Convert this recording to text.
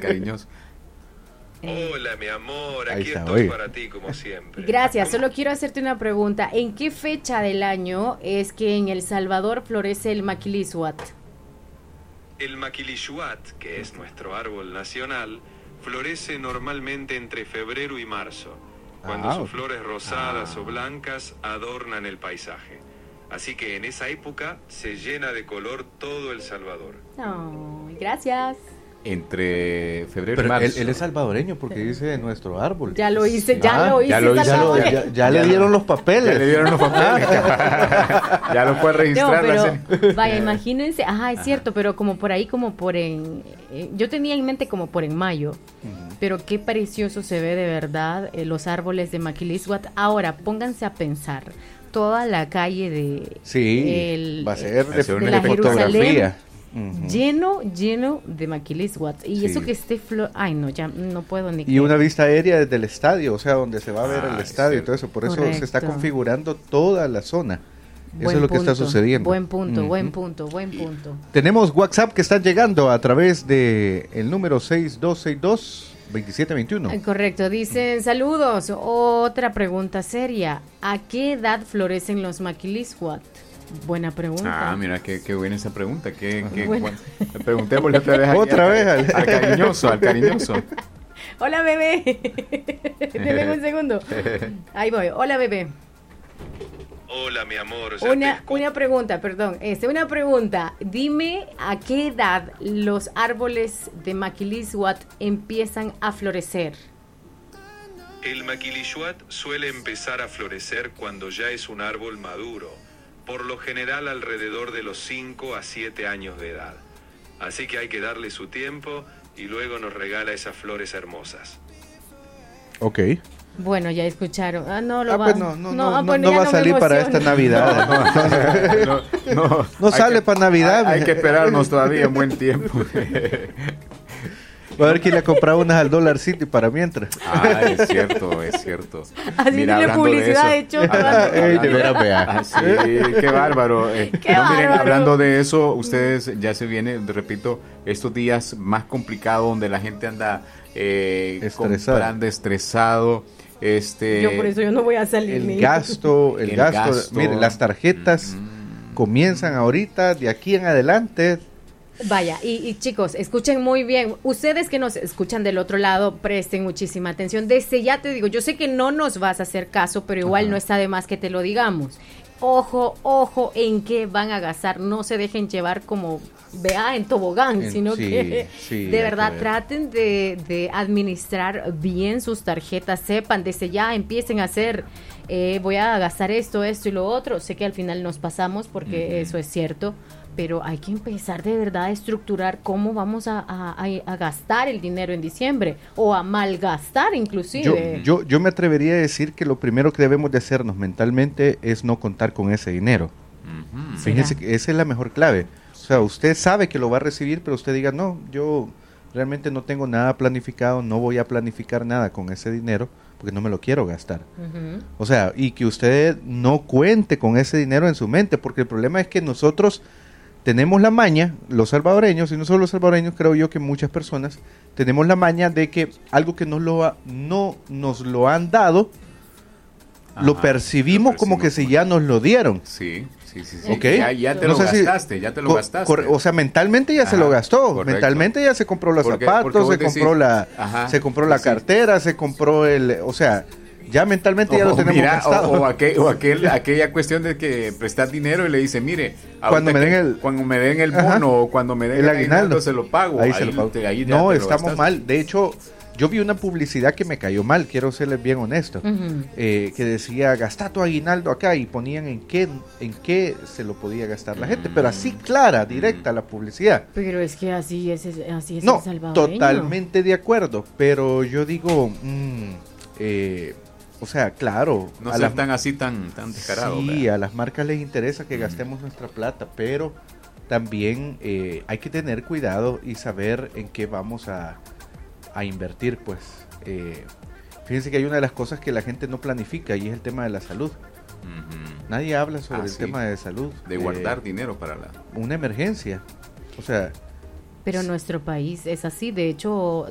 cariñoso. Hola, mi amor, Ahí aquí está, estoy oye. para ti como siempre. Gracias, solo quiero hacerte una pregunta. ¿En qué fecha del año es que en El Salvador florece el maquilisuat? El maquilishuat, que es nuestro árbol nacional, florece normalmente entre febrero y marzo, cuando sus flores rosadas o blancas adornan el paisaje. Así que en esa época se llena de color todo El Salvador. Oh, gracias. Entre febrero y Pero marzo. él es salvadoreño porque dice nuestro árbol. Ya lo hice, ya Ah, lo hice. ya lo hice, Salvador. Ya le dieron los papeles. Ya le dieron los papeles. Ya lo puede No, registrar. pero vaya, imagínense, es cierto, pero como por ahí, como por yo tenía en mente como por en mayo, pero qué precioso se ve de verdad los árboles de Maquilisuat. Ahora, pónganse a pensar, toda la calle de Sí, va a ser de la Jerusalén lleno de Maquilisuat, y eso que esté ay no, ya no puedo ni y una vista aérea desde el estadio, o sea, donde se va a ver el estadio y todo eso, por eso Correcto. se está configurando toda la zona. Eso Buen es lo que está punto, sucediendo. Buen punto, buen punto. Tenemos WhatsApp que están llegando a través de el número 6262-2721. Correcto, dicen saludos. Otra pregunta seria. ¿A qué edad florecen los Maquilisuat? Buena pregunta. Mira, qué buena esa pregunta. Bueno. Preguntémosle Otra vez al cariñoso. Hola, bebé. Deme un segundo. Ahí voy. Hola, bebé. Hola, mi amor. Una pregunta, perdón. Una pregunta. Dime a qué edad los árboles de Maquilisuat empiezan a florecer. El maquilishuat suele empezar a florecer cuando ya es un árbol maduro, por lo general alrededor de los 5 a 7 años de edad. Así que hay que darle su tiempo y luego nos regala esas flores hermosas. Ok. Bueno, ya escucharon. No va a salir me para emociono. esta Navidad. No sale para Navidad. Hay que esperarnos todavía un buen tiempo. Va a ver quién le ha comprado unas al Dollar City para mientras. Es cierto. Haciéndole publicidad de hecho. Sí, qué bárbaro. Miren, hablando de eso, ustedes ya se viene, repito, estos días más complicados donde la gente anda comprando estresado. Yo por eso yo no voy a salir. El gasto. Miren, las tarjetas comienzan ahorita, de aquí en adelante. Vaya, y chicos, escuchen muy bien. Ustedes que nos escuchan del otro lado, presten muchísima atención. Desde ya te digo, yo sé que no nos vas a hacer caso, pero igual no está de más que te lo digamos. Ojo en qué van a gastar. No se dejen llevar como en tobogán, sino que de verdad traten de administrar bien sus tarjetas. Sepan, desde ya empiecen a hacer, voy a gastar esto y lo otro. Sé que al final nos pasamos porque eso es cierto, pero hay que empezar de verdad a estructurar cómo vamos a gastar el dinero en diciembre, o a malgastar inclusive. Yo me atrevería a decir que lo primero que debemos de hacernos mentalmente es no contar con ese dinero. Fíjense que esa es la mejor clave. O sea, usted sabe que lo va a recibir, pero usted diga, no, yo realmente no tengo nada planificado, no voy a planificar nada con ese dinero, porque no me lo quiero gastar. O sea, y que usted no cuente con ese dinero en su mente, porque el problema es que nosotros tenemos la maña, los salvadoreños, y no solo los salvadoreños, creo yo que muchas personas tenemos la maña de que algo que no nos lo han dado, lo percibimos como que si ya nos lo dieron. Sí. Okay. Ya te lo gastaste, ya te lo gastaste. O sea, mentalmente ya se lo gastó. Correcto. mentalmente ya se compró los zapatos, se compró la cartera, se compró o sea, ya mentalmente ya lo tenemos gastado. O aquella cuestión de que prestar dinero y le dice, mire, cuando me den el bono o cuando me den el aguinaldo se lo pago. Ahí se lo pago. No, estamos mal. De hecho, yo vi una publicidad que me cayó mal, quiero serles bien honesto, que decía, gasta tu aguinaldo acá, y ponían en qué se lo podía gastar la gente, pero así clara, directa la publicidad. Pero es que así es no, el salvadoreño. Totalmente de acuerdo, pero yo digo, o sea, claro. No ser tan descarado. Sí, a las marcas les interesa que gastemos nuestra plata, pero también hay que tener cuidado y saber en qué vamos a invertir, pues. Fíjense que hay una de las cosas que la gente no planifica y es el tema de la salud. Nadie habla sobre el tema de salud. De guardar dinero para una emergencia. O sea... Pero nuestro país es así. De hecho,